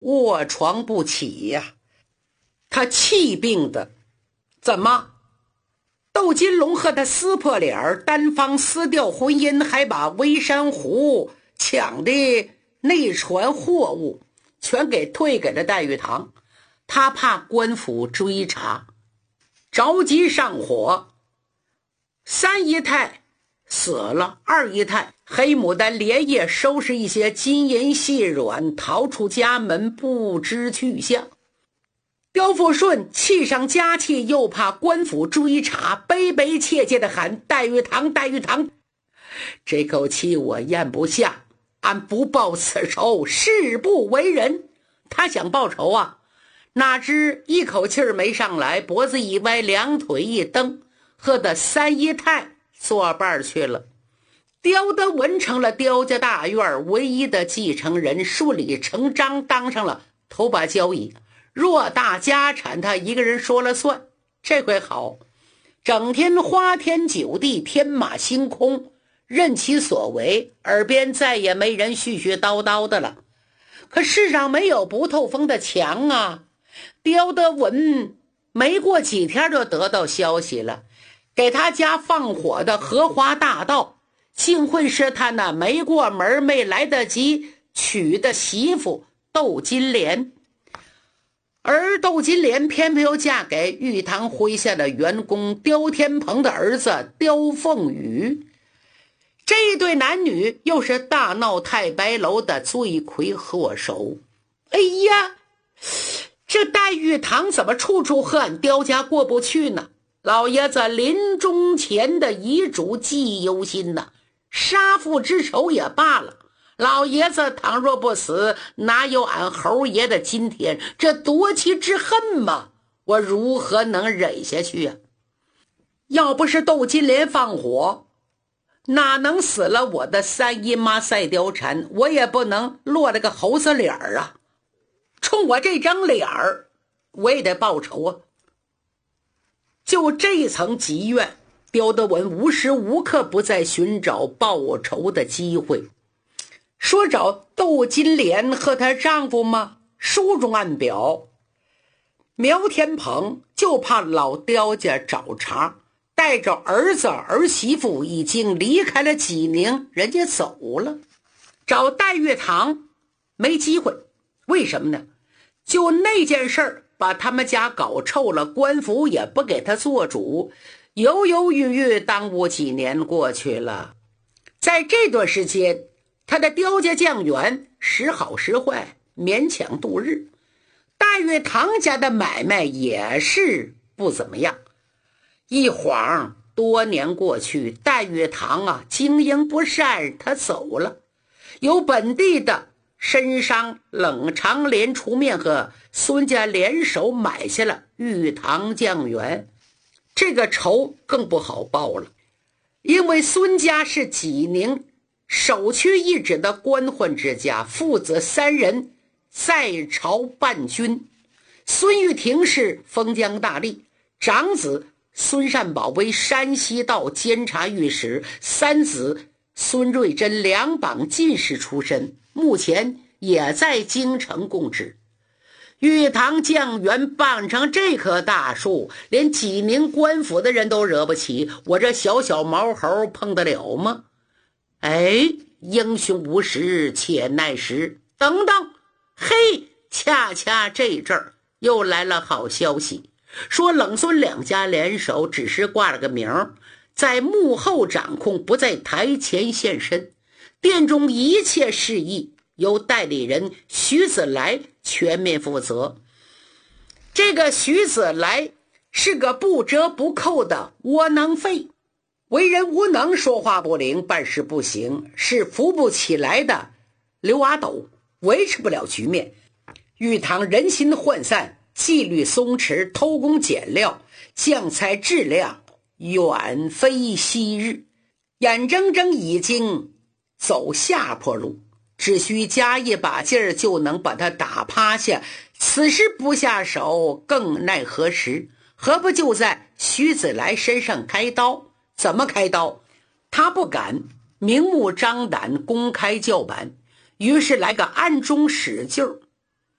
卧床不起呀。他气病的，怎么？窦金龙和他撕破脸，单方撕掉婚姻，还把微山湖抢的内传货物全给退给了戴玉堂。他怕官府追查，着急上火。三姨太死了，二姨太黑牡丹连夜收拾一些金银细软，逃出家门，不知去向。刁富顺气上加气，又怕官府追查，悲悲切切地喊戴玉堂，戴玉堂。这口气我咽不下，俺不报此仇，誓不为人。他想报仇啊，哪知一口气儿没上来，脖子一歪，两腿一蹬，和得三姨太作伴去了。刁德文成了刁家大院唯一的继承人，顺理成章当上了头把交椅，偌大家产他一个人说了算。这回好，整天花天酒地，天马行空，任其所为，耳边再也没人絮絮叨叨的了。可世上没有不透风的墙啊。刁德文没过几天就得到消息了，给他家放火的荷花大盗幸会是他那没过门没来得及娶的媳妇窦金莲。而窦金莲偏偏又嫁给玉堂麾下的员工刁天鹏的儿子刁凤宇，这一对男女又是大闹太白楼的罪魁祸首。哎呀，这戴玉堂怎么处处和俺刁家过不去呢？老爷子临终前的遗嘱记忆犹新呐，杀父之仇也罢了，老爷子倘若不死，哪有俺侯爷的今天？这夺妻之恨嘛，我如何能忍下去啊？要不是窦金莲放火，哪能死了我的三姨妈赛貂蝉？我也不能落了个猴子脸儿啊！冲我这张脸儿，我也得报仇啊！就这层积怨，刁德文无时无刻不在寻找报仇的机会。说找窦金莲和她丈夫吗？书中暗表，苗天鹏就怕老刁家找茬，带着儿子儿媳妇已经离开了济宁，人家走了。找戴玉堂没机会，为什么呢？就那件事儿把他们家搞臭了，官府也不给他做主，犹犹豫豫耽误几年过去了。在这段时间，他的刁家将员时好时坏，勉强度日。戴玉堂家的买卖也是不怎么样。一晃多年过去，戴玉堂啊经营不善，他走了。由本地的参商冷长连出面和孙家联手买下了玉堂酱园，这个仇更不好报了。因为孙家是济宁首屈一指的官宦之家，父子三人在朝伴军。孙玉婷是封疆大吏，长子孙善宝为山西道监察御史，三子孙瑞珍两榜进士出身，目前也在京城供职。玉堂酱园办成这棵大树，连济宁官府的人都惹不起，我这小小毛猴碰得了吗？哎，英雄无时且耐时。等等，嘿，恰恰这阵儿又来了好消息，说冷孙两家联手只是挂了个名，在幕后掌控，不在台前现身，殿中一切事宜由代理人徐子来全面负责。这个徐子来是个不折不扣的窝囊废，为人无能，说话不灵，办事不行，是扶不起来的刘阿斗，维持不了局面。玉堂人心涣散，纪律松弛，偷工减料，酱菜质量远非昔日，眼睁睁已经走下坡路，只需加一把劲儿就能把他打趴下，此时不下手更奈何时？何不就在徐子来身上开刀？怎么开刀？他不敢明目张胆公开叫板，于是来个暗中使劲儿。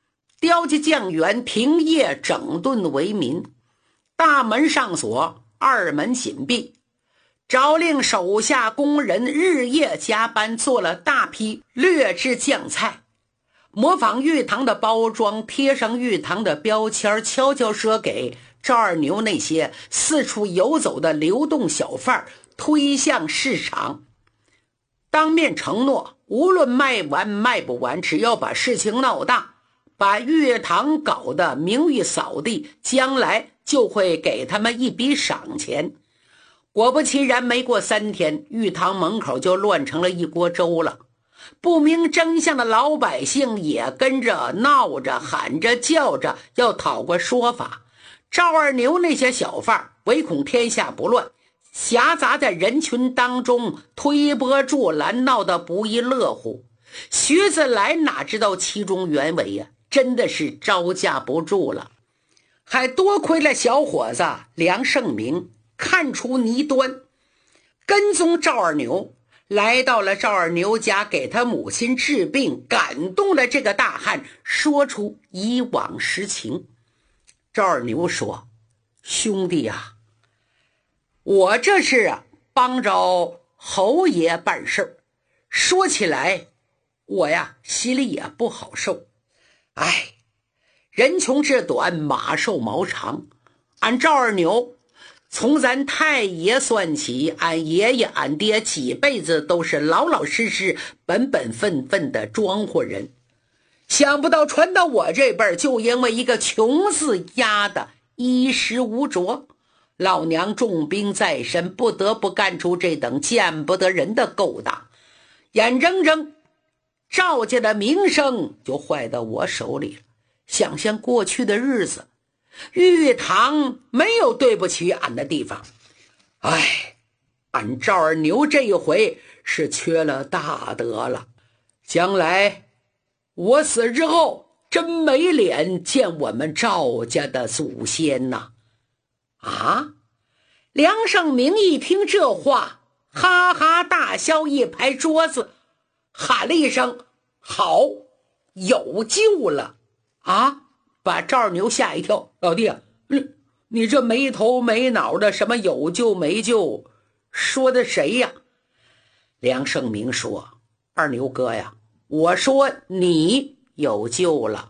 调集将员平夜整顿为民，大门上锁，二门紧闭，诏令手下工人日夜加班，做了大批劣质酱菜，模仿玉堂的包装，贴上玉堂的标签，悄悄赊给赵二牛那些四处游走的流动小贩，推向市场。当面承诺，无论卖完卖不完，只要把事情闹大，把玉堂搞得名誉扫地，将来就会给他们一笔赏钱。果不其然，没过3天，玉堂门口就乱成了一锅粥了。不明真相的老百姓也跟着闹着喊着叫着要讨个说法。赵二牛那些小贩唯恐天下不乱，夹杂在人群当中推波助澜，闹得不亦乐乎。徐子来哪知道其中原委呀，真的是招架不住了。还多亏了小伙子梁胜明看出泥端，跟踪赵二牛，来到了赵二牛家，给他母亲治病，感动了这个大汉，说出以往实情。赵二牛说：兄弟呀，我这是帮着侯爷办事，说起来我呀心里也不好受。哎，人穷志短，马瘦毛长，俺赵二牛从咱太爷算起，俺爷爷俺爹几辈子都是老老实实本本分分的庄户人，想不到传到我这辈儿，就因为一个穷字压的衣食无着，老娘重兵在身，不得不干出这等见不得人的勾当，眼睁睁赵家的名声就坏到我手里了。想想过去的日子，玉堂没有对不起俺的地方。哎，俺赵二牛这一回是缺了大德了，将来我死之后真没脸见我们赵家的祖先呐！啊！梁胜明一听这话，哈哈大笑，一拍桌子，喊了一声：好，有救了！啊！把赵二牛吓一跳。老弟啊，你这没头没脑的什么有救没救，说的谁呀？梁胜明说：二牛哥呀，我说你有救了。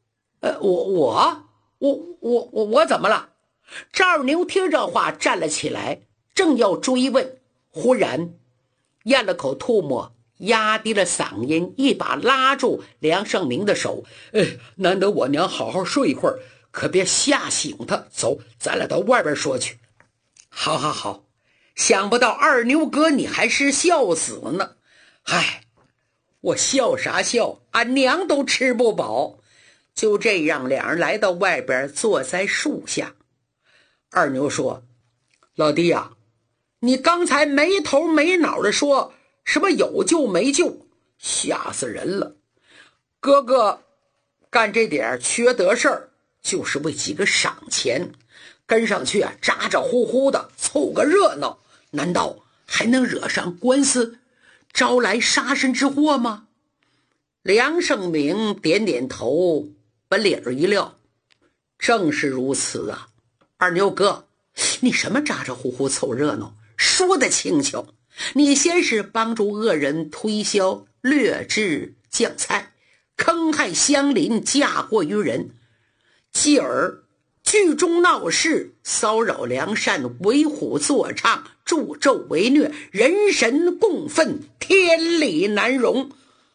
我怎么了？赵二牛听这话站了起来，正要追问，忽然咽了口唾沫，压低了嗓音，一把拉住梁胜明的手。难得我娘好好睡一会儿，可别吓醒他。走，咱俩到外边说去。好好好，想不到二牛哥你还是笑死呢。嗨，我笑啥笑，俺娘都吃不饱。就这样，两人来到外边，坐在树下。二牛说：老弟呀，你刚才没头没脑的说什么有救没救，吓死人了。哥哥干这点缺德事儿，就是为几个赏钱，跟上去咋咋呼呼的凑个热闹，难道还能惹上官司，招来杀身之祸吗？梁胜明点点头，把脸儿一撂：正是如此啊。二牛哥，你什么咋咋呼呼凑热闹，说得轻巧。你先是帮助恶人推销劣质酱菜，坑害乡邻，嫁祸于人，继而聚众闹事，骚扰良善，为虎作伥，助纣为虐，人神共愤，天理难容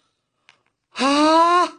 啊！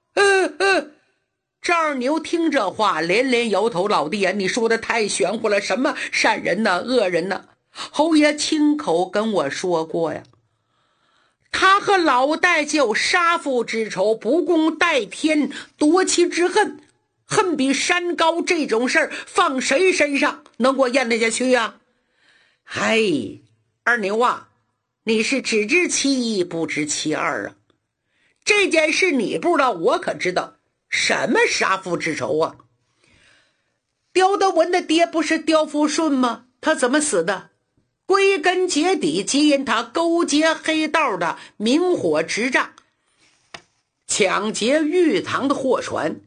赵二牛听这话连连摇头：老弟啊，你说的太玄乎了，什么善人呢，恶人呢？侯爷亲口跟我说过呀，他和老戴就有杀父之仇，不共戴天，夺妻之恨，恨比山高，这种事儿放谁身上能给我咽得下去啊？嗨，二牛啊，你是只知其一不知其二啊。这件事你不知道，我可知道。什么杀父之仇啊？刁德文的爹不是刁福顺吗？他怎么死的？归根结底皆因他勾结黑道的明火执仗，抢劫玉堂的货船，